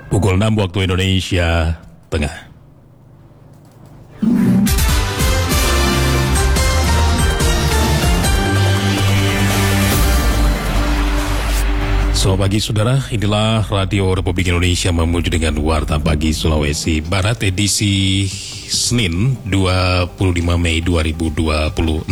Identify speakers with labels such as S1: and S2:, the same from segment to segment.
S1: Pukul 6 waktu Indonesia Tengah. Selamat pagi saudara, inilah Radio Republik Indonesia memuju dengan Warta Pagi Sulawesi Barat edisi Senin 25 Mei 2026.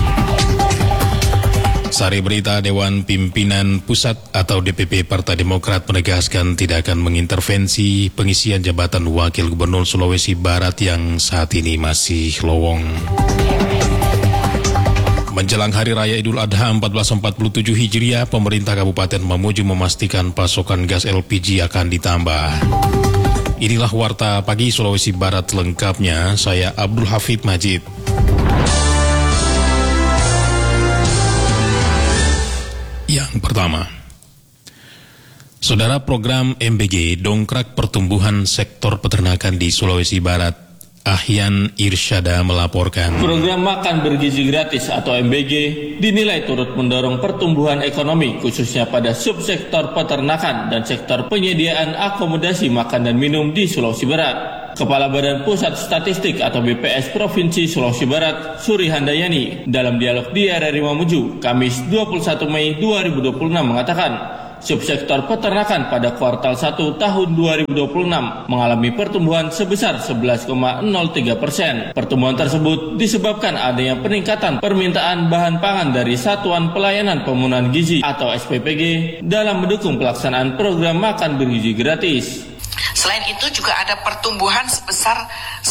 S1: Sari berita, Dewan Pimpinan Pusat atau DPP Partai Demokrat menegaskan tidak akan mengintervensi pengisian jabatan Wakil Gubernur Sulawesi Barat yang saat ini masih lowong. Menjelang Hari Raya Idul Adha 1447 Hijriah, pemerintah Kabupaten Mamuju memastikan pasokan gas LPG akan ditambah. Inilah Warta Pagi Sulawesi Barat lengkapnya, saya Abdul Hafid Majid. Yang pertama, saudara, program MBG dongkrak pertumbuhan sektor peternakan di Sulawesi Barat. Ahyan Irsyada melaporkan.
S2: Program makan bergizi gratis atau MBG dinilai turut mendorong pertumbuhan ekonomi khususnya pada subsektor peternakan dan sektor penyediaan akomodasi makan dan minum di Sulawesi Barat. Kepala Badan Pusat Statistik atau BPS Provinsi Sulawesi Barat, Suri Handayani, dalam dialog di RRI Mamuju, Kamis 21 Mei 2026 mengatakan, subsektor peternakan pada kuartal 1 tahun 2026 mengalami pertumbuhan sebesar 11,03%. Pertumbuhan tersebut disebabkan adanya peningkatan permintaan bahan pangan dari Satuan Pelayanan Pemenuhan Gizi atau SPPG dalam mendukung pelaksanaan program makan bergizi gratis.
S3: Selain itu juga ada pertumbuhan sebesar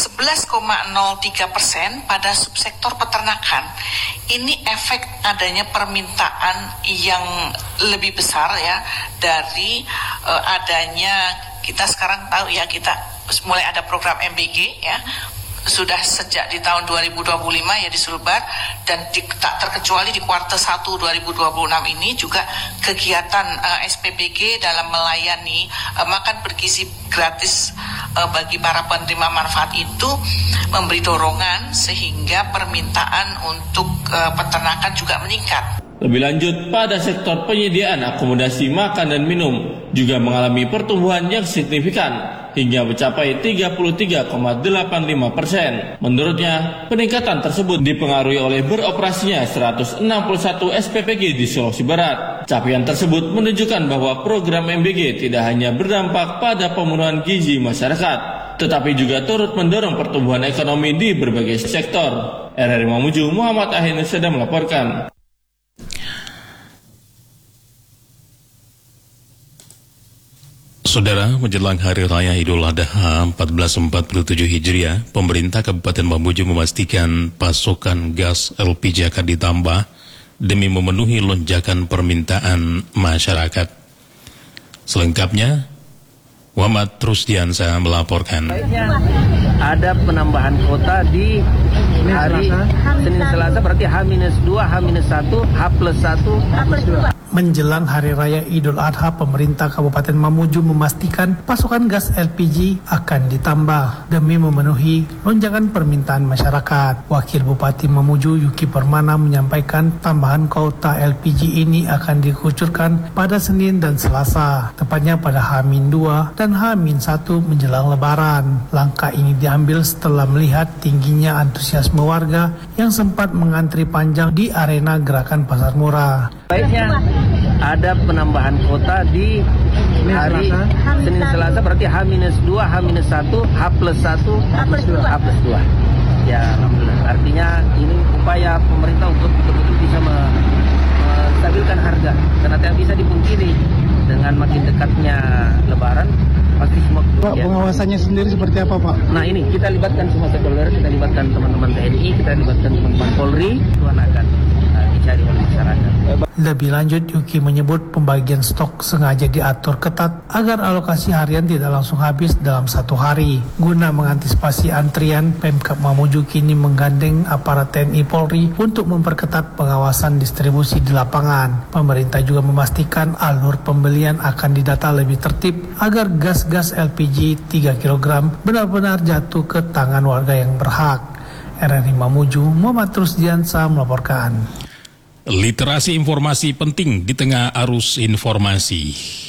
S3: 11,03% pada subsektor peternakan. Ini efek adanya permintaan yang lebih besar ya dari adanya, kita sekarang tahu ya, kita mulai ada program MBG ya. Sudah sejak di tahun 2025 ya di Sulbar, dan tak terkecuali di kuartal 1 2026 ini juga kegiatan SPBG dalam melayani makan bergizi gratis bagi para penerima manfaat itu memberi dorongan sehingga permintaan untuk peternakan juga meningkat.
S2: Lebih lanjut, pada sektor penyediaan akomodasi makan dan minum juga mengalami pertumbuhan yang signifikan hingga mencapai 33,85%. Menurutnya, peningkatan tersebut dipengaruhi oleh beroperasinya 161 SPPG di Sulawesi Barat. Capaian tersebut menunjukkan bahwa program MBG tidak hanya berdampak pada pemenuhan gizi masyarakat, tetapi juga turut mendorong pertumbuhan ekonomi di berbagai sektor. RRI Mamuju, Muhammad Ahyan sedang melaporkan.
S1: Saudara, menjelang Hari Raya Idul Adha 1447 Hijriah, pemerintah Kabupaten Mamuju memastikan pasokan gas LPG akan ditambah demi memenuhi lonjakan permintaan masyarakat. Selengkapnya, Muhammad Rusdiansa melaporkan.
S4: Ada penambahan kuota di hari Senin Selasa, berarti H-2, H-1, H+1, H+2.
S5: Menjelang Hari Raya Idul Adha, pemerintah Kabupaten Mamuju memastikan pasokan gas LPG akan ditambah demi memenuhi lonjakan permintaan masyarakat. Wakil Bupati Mamuju Yuki Permana menyampaikan tambahan kuota LPG ini akan dikucurkan pada Senin dan Selasa, tepatnya pada H-2 dan H-1 menjelang Lebaran. Langkah ini diambil setelah melihat tingginya antusiasme warga yang sempat mengantri panjang di arena gerakan pasar murah.
S4: Baiknya ada penambahan kuota di hari Senin Selasa, berarti H-2, H-1, H+1, H+2. Ya, alhamdulillah. Artinya ini upaya pemerintah untuk betul-betul bisa menstabilkan harga, karena tidak bisa dipungkiri dengan makin dekatnya Lebaran pasti semua.
S6: Pak, pengawasannya sendiri seperti apa, Pak?
S4: Nah, ini kita libatkan semua stakeholder, kita libatkan teman-teman TNI, kita libatkan teman-teman Polri, Tuhan akan dicari oleh masyarakat.
S5: Lebih lanjut, Yuki menyebut pembagian stok sengaja diatur ketat agar alokasi harian tidak langsung habis dalam satu hari. Guna mengantisipasi antrian, Pemkab Mamuju kini menggandeng aparat TNI Polri untuk memperketat pengawasan distribusi di lapangan. Pemerintah juga memastikan alur pembelian akan didata lebih tertib agar gas LPG 3 kg benar-benar jatuh ke tangan warga yang berhak. RRI Mamuju, Muhammad Rusdiansa melaporkan.
S1: Literasi informasi penting di tengah arus informasi.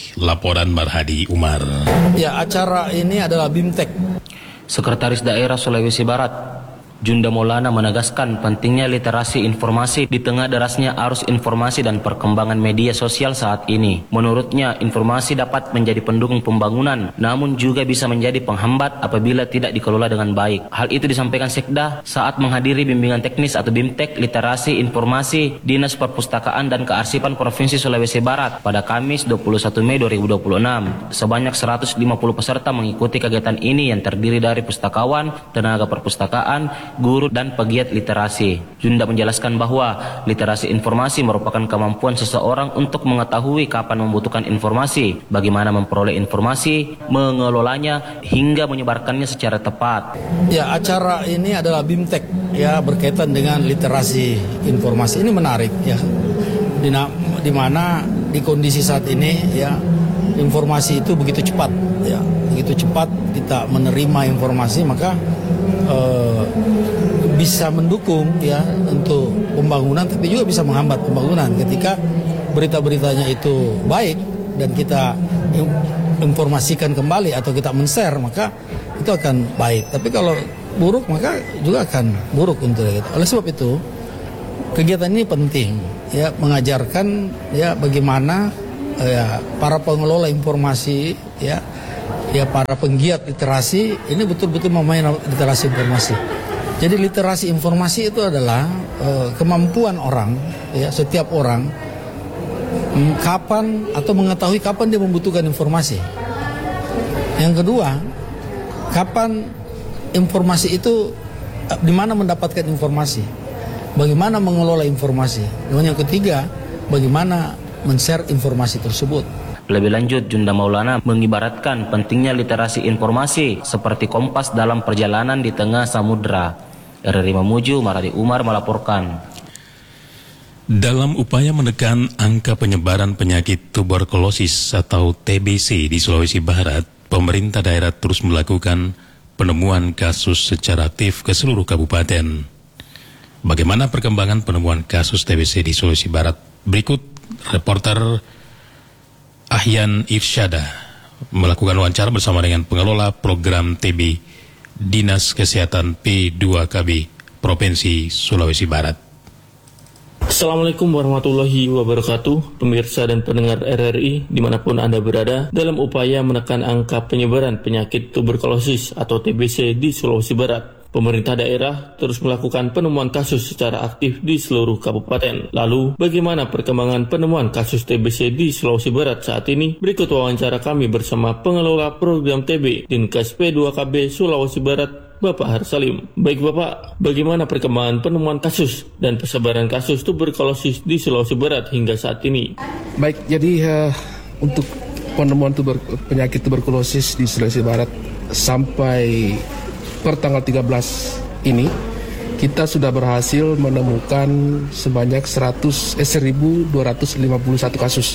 S1: Laporan Marhadi Umar.
S7: Ya, acara ini adalah BIMTEK.
S4: Sekretaris Daerah Sulawesi Barat, Junda Maulana menegaskan pentingnya literasi informasi di tengah derasnya arus informasi dan perkembangan media sosial saat ini. Menurutnya, informasi dapat menjadi pendukung pembangunan, namun juga bisa menjadi penghambat apabila tidak dikelola dengan baik. Hal itu disampaikan Sekda saat menghadiri bimbingan teknis atau BIMTEK Literasi Informasi Dinas Perpustakaan dan Kearsipan Provinsi Sulawesi Barat pada Kamis 21 Mei 2026. Sebanyak 150 peserta mengikuti kegiatan ini yang terdiri dari pustakawan, tenaga perpustakaan, guru dan pegiat literasi. Junda menjelaskan bahwa literasi informasi merupakan kemampuan seseorang untuk mengetahui kapan membutuhkan informasi, bagaimana memperoleh informasi, mengelolanya, hingga menyebarkannya secara tepat.
S7: Ya, acara ini adalah BIMTEK, ya, berkaitan dengan literasi informasi. Ini menarik, ya, di mana di kondisi saat ini, ya, informasi itu begitu cepat, ya, begitu cepat kita menerima informasi, maka bisa mendukung, ya, untuk pembangunan, tapi juga bisa menghambat pembangunan ketika berita-beritanya itu baik dan kita informasikan kembali atau kita men-share, maka itu akan baik. Tapi kalau buruk, maka juga akan buruk untuk kita. Oleh sebab itu, kegiatan ini penting, ya, mengajarkan, ya, bagaimana, ya, para pengelola informasi, ya, para penggiat literasi ini betul-betul memainkan literasi informasi. Jadi literasi informasi itu adalah kemampuan orang, ya, setiap orang kapan atau mengetahui kapan dia membutuhkan informasi. Yang kedua, kapan informasi itu, di mana mendapatkan informasi, bagaimana mengelola informasi. Dan yang ketiga, bagaimana men-share informasi tersebut.
S4: Lebih lanjut, Junda Maulana mengibaratkan pentingnya literasi informasi seperti kompas dalam perjalanan di tengah samudera. RRI Mamuju, Marhadi Umar melaporkan.
S1: Dalam upaya menekan angka penyebaran penyakit tuberkulosis atau TBC di Sulawesi Barat, pemerintah daerah terus melakukan penemuan kasus secara aktif ke seluruh kabupaten. Bagaimana perkembangan penemuan kasus TBC di Sulawesi Barat? Berikut reporter Ahyan Irsyada melakukan wawancara bersama dengan pengelola program TB Dinas Kesehatan P2KB Provinsi Sulawesi Barat.
S2: Assalamualaikum warahmatullahi wabarakatuh, pemirsa dan pendengar RRI dimanapun Anda berada. Dalam upaya menekan angka penyebaran penyakit tuberkulosis atau TBC di Sulawesi Barat, pemerintah daerah terus melakukan penemuan kasus secara aktif di seluruh kabupaten. Lalu, bagaimana perkembangan penemuan kasus TBC di Sulawesi Barat saat ini? Berikut wawancara kami bersama pengelola program TB Dinkes P2KB Sulawesi Barat, Bapak Harsalim. Baik Bapak, bagaimana perkembangan penemuan kasus dan persebaran kasus tuberkulosis di Sulawesi Barat hingga saat ini?
S8: Baik, jadi untuk penemuan penyakit tuberkulosis di Sulawesi Barat sampai per tanggal 13 ini kita sudah berhasil menemukan sebanyak 1.251 kasus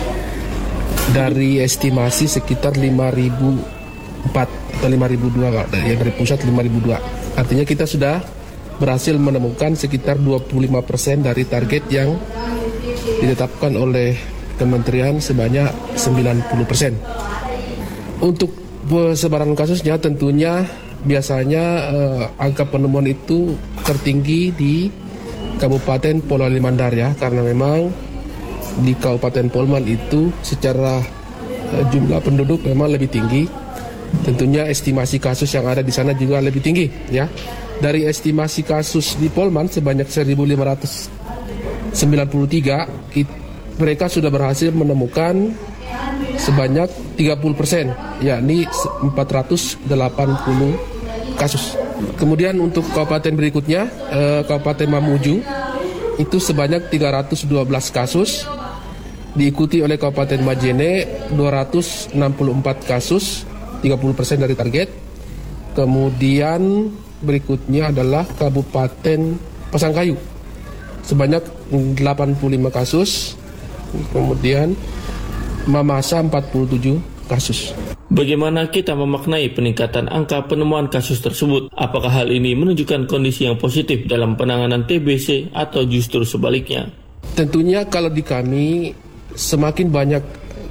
S8: dari estimasi sekitar 5.004 atau 5.002, dari pusat 5.002. Artinya kita sudah berhasil menemukan sekitar 25% dari target yang ditetapkan oleh kementerian sebanyak 90%. Untuk persebaran kasusnya tentunya biasanya angka penemuan itu tertinggi di Kabupaten Polewali Mandar, ya, karena memang di Kabupaten Polman itu secara jumlah penduduk memang lebih tinggi. Tentunya estimasi kasus yang ada di sana juga lebih tinggi, ya. Dari estimasi kasus di Polman sebanyak 1.593, mereka sudah berhasil menemukan sebanyak 30%, yakni 480 kasus. Kemudian untuk kabupaten berikutnya, Kabupaten Mamuju, itu sebanyak 312 kasus, diikuti oleh Kabupaten Majene 264 kasus, 30% dari target. Kemudian berikutnya adalah Kabupaten Pasangkayu, sebanyak 85 kasus, kemudian Mamasa 47 kasus.
S2: Bagaimana kita memaknai peningkatan angka penemuan kasus tersebut? Apakah hal ini menunjukkan kondisi yang positif dalam penanganan TBC atau justru sebaliknya?
S8: Tentunya kalau di kami semakin banyak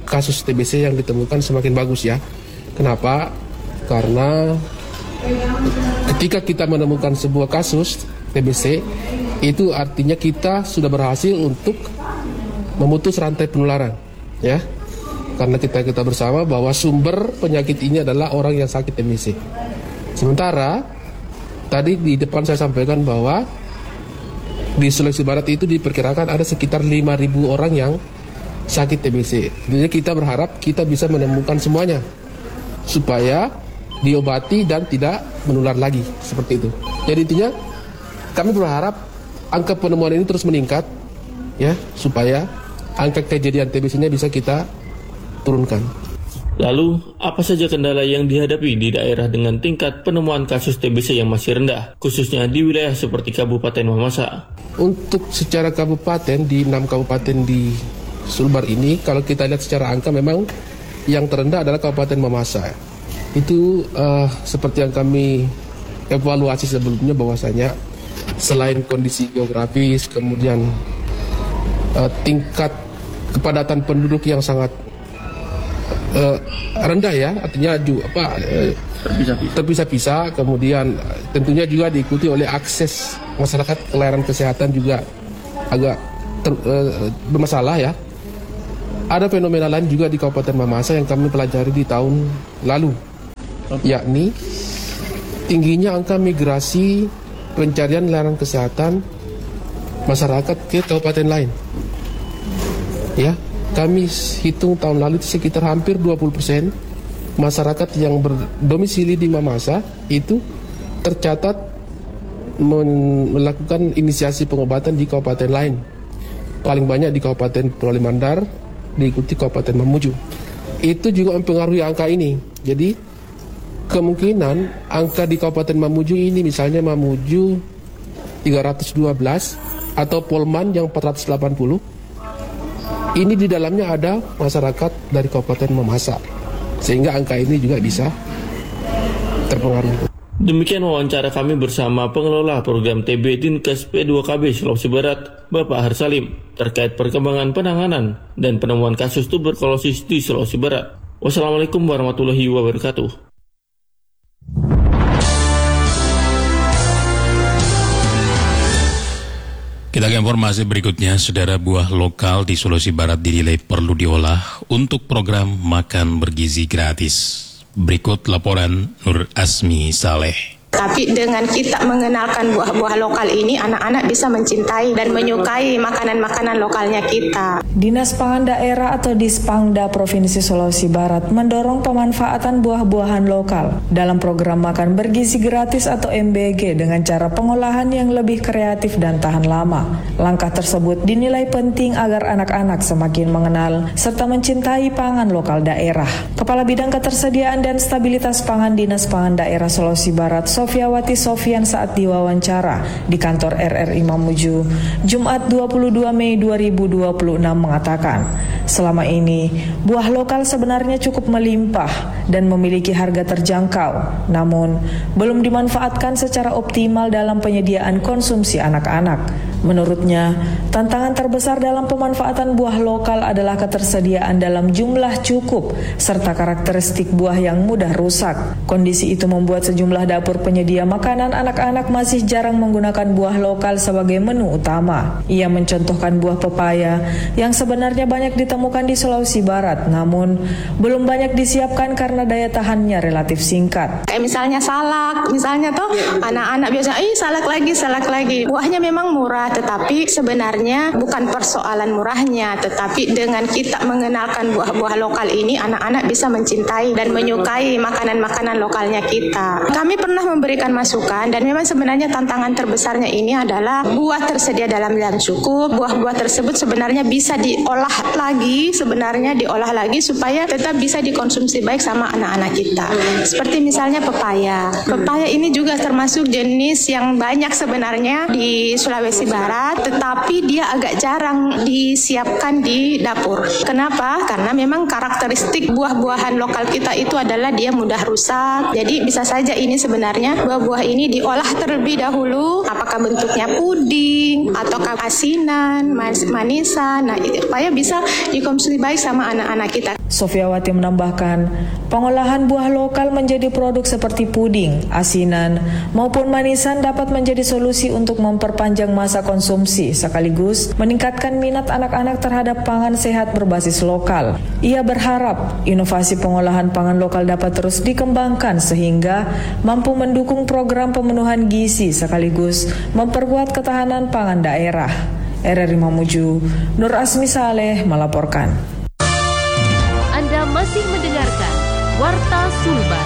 S8: kasus TBC yang ditemukan semakin bagus ya. Kenapa? Karena ketika kita menemukan sebuah kasus TBC, itu artinya kita sudah berhasil untuk memutus rantai penularan, ya. Karena kita bersama bahwa sumber penyakit ini adalah orang yang sakit TBC. Sementara tadi di depan saya sampaikan bahwa di Sulawesi Barat itu diperkirakan ada sekitar 5.000 orang yang sakit TBC. Jadi kita berharap kita bisa menemukan semuanya supaya diobati dan tidak menular lagi, seperti itu. Jadi intinya kami berharap angka penemuan ini terus meningkat, ya, supaya angka kejadian TBC-nya bisa kita turunkan.
S2: Lalu, apa saja kendala yang dihadapi di daerah dengan tingkat penemuan kasus TBC yang masih rendah, khususnya di wilayah seperti Kabupaten Mamasa?
S8: Untuk secara kabupaten, di 6 kabupaten di Sulbar ini, kalau kita lihat secara angka memang yang terendah adalah Kabupaten Mamasa. Itu seperti yang kami evaluasi sebelumnya, bahwasanya selain kondisi geografis, kemudian tingkat kepadatan penduduk yang sangat rendah ya, artinya terpisah-pisah, kemudian tentunya juga diikuti oleh akses masyarakat ke layanan kesehatan juga agak bermasalah ya. Ada fenomena lain juga di Kabupaten Mamasa yang kami pelajari di tahun lalu, yakni tingginya angka migrasi pencarian layanan kesehatan masyarakat ke kabupaten lain. Ya, kami hitung tahun lalu itu sekitar hampir 20% masyarakat yang berdomisili di Mamasa itu tercatat melakukan inisiasi pengobatan di kabupaten lain. Paling banyak di Kabupaten Pulau Mandar, diikuti Kabupaten Mamuju. Itu juga mempengaruhi angka ini. Jadi kemungkinan angka di Kabupaten Mamuju ini, misalnya Mamuju 312 atau Polman yang 480, ini di dalamnya ada masyarakat dari Kabupaten Mamasa, sehingga angka ini juga bisa terpengaruh.
S2: Demikian wawancara kami bersama pengelola program TB Dinkes P2KB Sulawesi Barat, Bapak Harsalim, terkait perkembangan penanganan dan penemuan kasus tuberkulosis di Sulawesi Barat. Wassalamualaikum warahmatullahi wabarakatuh.
S1: Kita ke informasi berikutnya. Saudara, buah lokal di Sulawesi Barat dinilai perlu diolah untuk program makan bergizi gratis. Berikut laporan Nur Asmi Saleh.
S9: Tapi dengan kita mengenalkan buah-buah lokal ini, anak-anak bisa mencintai dan menyukai makanan-makanan lokalnya kita.
S10: Dinas Pangan Daerah atau Dispangda Provinsi Sulawesi Barat mendorong pemanfaatan buah-buahan lokal dalam program makan bergizi gratis atau MBG dengan cara pengolahan yang lebih kreatif dan tahan lama. Langkah tersebut dinilai penting agar anak-anak semakin mengenal serta mencintai pangan lokal daerah. Kepala Bidang Ketersediaan dan Stabilitas Pangan Dinas Pangan Daerah Sulawesi Barat, Sofiawati Sofian, saat diwawancara di kantor RRI Mamuju Jumat 22 Mei 2026 mengatakan, selama ini buah lokal sebenarnya cukup melimpah dan memiliki harga terjangkau, namun belum dimanfaatkan secara optimal dalam penyediaan konsumsi anak-anak. Menurutnya, tantangan terbesar dalam pemanfaatan buah lokal adalah ketersediaan dalam jumlah cukup serta karakteristik buah yang mudah rusak. Kondisi itu membuat sejumlah dapur penyedia makanan anak-anak masih jarang menggunakan buah lokal sebagai menu utama. Ia mencontohkan buah pepaya yang sebenarnya banyak ditemukan di Sulawesi Barat, namun belum banyak disiapkan karena daya tahannya relatif singkat.
S9: Kayak misalnya salak, misalnya tuh anak-anak biasa, salak lagi. Buahnya memang murah, tetapi sebenarnya bukan persoalan murahnya, tetapi dengan kita mengenalkan buah-buah lokal ini, anak-anak bisa mencintai dan menyukai makanan-makanan lokalnya kita. Kami pernah memberikan masukan dan memang sebenarnya tantangan terbesarnya ini adalah buah tersedia dalam yang cukup. Buah-buah tersebut sebenarnya bisa diolah lagi supaya tetap bisa dikonsumsi baik sama anak-anak kita. Seperti misalnya pepaya. Pepaya ini juga termasuk jenis yang banyak sebenarnya di Sulawesi Barat, tetapi dia agak jarang disiapkan di dapur. Kenapa? Karena memang karakteristik buah-buahan lokal kita itu adalah dia mudah rusak. Jadi bisa saja ini sebenarnya sebenarnya buah-buah ini diolah terlebih dahulu, apakah bentuknya puding ataukah asinan, manisan, supaya bisa dikonsumsi baik sama anak-anak kita.
S10: Sofiawati menambahkan, pengolahan buah lokal menjadi produk seperti puding, asinan, maupun manisan dapat menjadi solusi untuk memperpanjang masa konsumsi sekaligus meningkatkan minat anak-anak terhadap pangan sehat berbasis lokal. Ia berharap inovasi pengolahan pangan lokal dapat terus dikembangkan sehingga mampu mendukung program pemenuhan gizi sekaligus memperkuat ketahanan pangan daerah. RRI Mamuju, Nur Asmi Saleh melaporkan.
S11: Anda masih mendengarkan Warta Sulbar.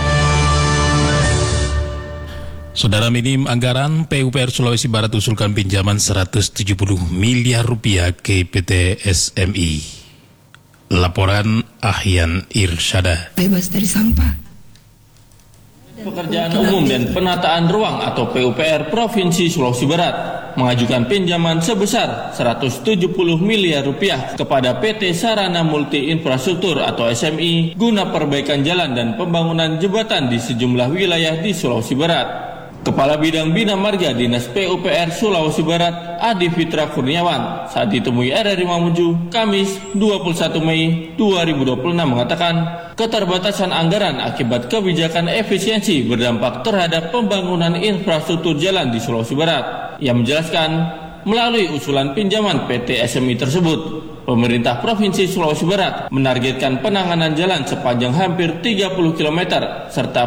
S1: Saudara, minim anggaran, PUPR Sulawesi Barat usulkan pinjaman 170 miliar rupiah ke PT SMI. Laporan Ahyan Irsyada.
S12: Bebas dari sampah.
S2: Pekerjaan Umum dan Penataan Ruang atau PUPR Provinsi Sulawesi Barat mengajukan pinjaman sebesar 170 miliar rupiah kepada PT Sarana Multi Infrastruktur atau SMI guna perbaikan jalan dan pembangunan jembatan di sejumlah wilayah di Sulawesi Barat. Kepala Bidang Bina Marga Dinas PUPR Sulawesi Barat, Adi Fitra Kurniawan, saat ditemui RRI Mamuju, Kamis 21 Mei 2026 mengatakan, keterbatasan anggaran akibat kebijakan efisiensi berdampak terhadap pembangunan infrastruktur jalan di Sulawesi Barat. Ia menjelaskan, melalui usulan pinjaman PT SMI tersebut, pemerintah Provinsi Sulawesi Barat menargetkan penanganan jalan sepanjang hampir 30 km serta